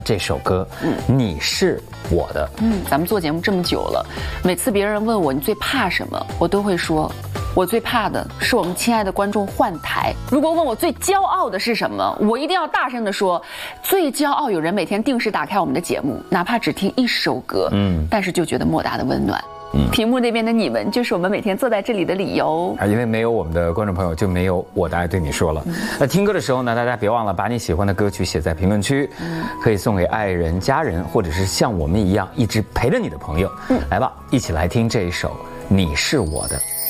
这首歌，你是我的。 咱们做节目这么久了，每次别人问我你最怕什么，我都会说，我最怕的是我们亲爱的观众换台。如果问我最骄傲的是什么，我一定要大声地说，最骄傲有人每天定时打开我们的节目，哪怕只听一首歌，但是就觉得莫大的温暖。屏幕那边的你们，就是我们每天坐在这里的理由。 因为没有我们的观众朋友，就没有我的爱对你说了。那听歌的时候呢，大家别忘了把你喜欢的歌曲写在评论区，可以送给爱人、家人，或者是像我们一样一直陪着你的朋友。来吧，一起来听这一首《你是我的》。